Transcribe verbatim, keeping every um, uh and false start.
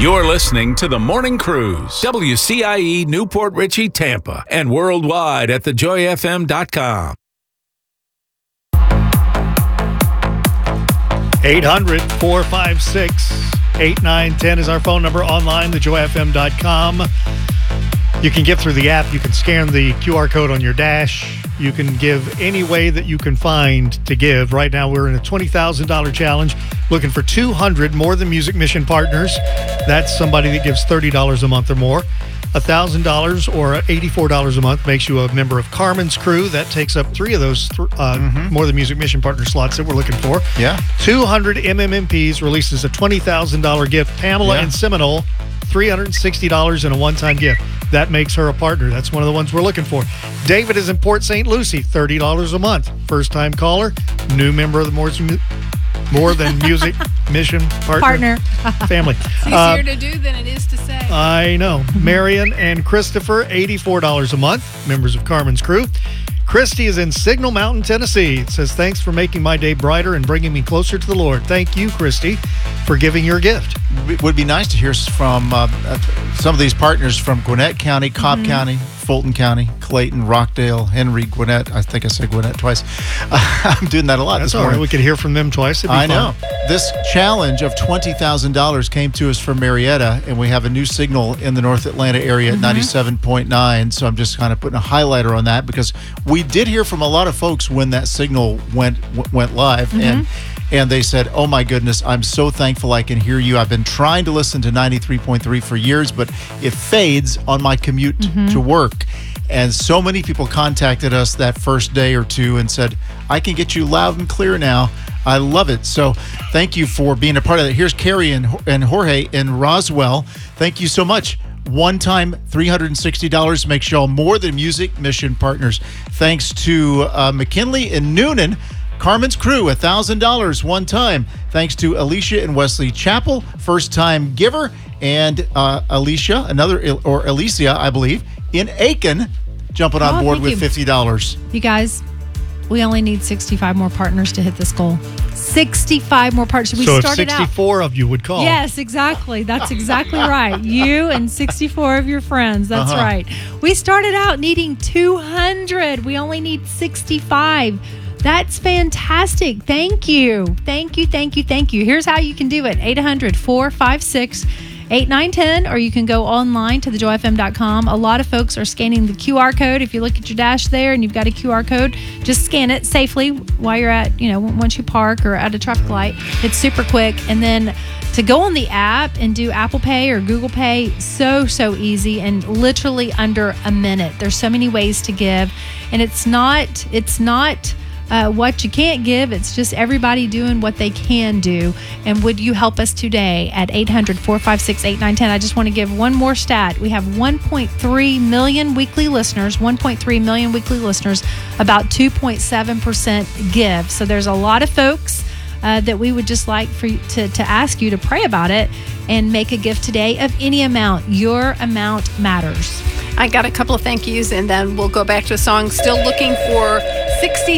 You're listening to The Morning Cruise, W C I E Newport Richey, Tampa, and worldwide at the joy f m dot com. eight hundred, four five six, eight nine one zero is our phone number. Online, the joy f m dot com. You can give through the app. You can scan the Q R code on your dash. You can give any way that you can find to give. Right now, we're in a twenty thousand dollars challenge, looking for two hundred More Than Music Mission partners. That's somebody that gives thirty dollars a month or more. one thousand dollars or eighty-four dollars a month makes you a member of Carmen's Crew. That takes up three of those th- uh, mm-hmm. More Than Music Mission partner slots that we're looking for. Yeah. two hundred M M M Ps releases a twenty thousand dollars gift. Pamela yeah. in Seminole, three hundred sixty dollars in a one-time gift. That makes her a partner. That's one of the ones we're looking for. David is in Port Saint Lucie, thirty dollars a month. First-time caller, new member of the More, More Than Music Mission partner, partner. family. It's easier uh, to do than it is to say. I know. Marion and Christopher, eighty-four dollars a month, members of Carmen's Crew. Christy is in Signal Mountain, Tennessee. It says, thanks for making my day brighter and bringing me closer to the Lord. Thank you, Christy, for giving your gift. It would be nice to hear from uh, some of these partners from Gwinnett County, Cobb mm-hmm. County, Fulton County, Clayton, Rockdale, Henry, Gwinnett. I think I said Gwinnett twice. Uh, I'm doing that a lot That's this all morning. Right. We could hear from them twice. It'd be I fun. know. This challenge of twenty thousand dollars came to us from Marietta, and we have a new signal in the North Atlanta area at mm-hmm. ninety-seven point nine. So I'm just kind of putting a highlighter on that because we did hear from a lot of folks when that signal went went live. Mm-hmm. and And they said, oh, my goodness, I'm so thankful I can hear you. I've been trying to listen to ninety-three point three for years, but it fades on my commute mm-hmm. to work. And so many people contacted us that first day or two and said, I can get you loud and clear now. I love it. So thank you for being a part of it. Here's Carrie and, and Jorge in Roswell. Thank you so much. One-time three hundred sixty dollars makes y'all More Than Music Mission partners. Thanks to uh, McKinley and Noonan. Carmen's Crew, one thousand dollars one time. Thanks to Alicia and Wesley Chapel, first-time giver, and uh, Alicia, another, or Alicia, I believe, in Aiken, jumping on oh, board with you. fifty dollars. You guys, we only need sixty-five more partners to hit this goal. sixty-five more partners. We so started if sixty-four out, of you would call. Yes, exactly. That's exactly right. You and sixty-four of your friends. That's uh-huh. right. We started out needing two hundred. We only need sixty-five. That's fantastic. Thank you. Thank you, thank you, thank you. Here's how you can do it. eight hundred, four five six, eight nine one zero, or you can go online to the joy f m dot com. A lot of folks are scanning the Q R code. If you look at your dash there and you've got a Q R code, just scan it safely while you're at, you know, once you park or at a traffic light. It's super quick. And then to go on the app and do Apple Pay or Google Pay, so, so easy and literally under a minute. There's so many ways to give. And it's not, it's not... Uh, what you can't give, it's just everybody doing what they can do. And would you help us today at eight hundred, four five six, eight nine one zero? I just want to give one more stat. We have one point three million weekly listeners, one point three million weekly listeners, about two point seven percent give. So there's a lot of folks uh, that we would just like for you to, to ask you to pray about it and make a gift today of any amount. Your amount matters. I got a couple of thank yous, and then we'll go back to a song. Still looking for sixty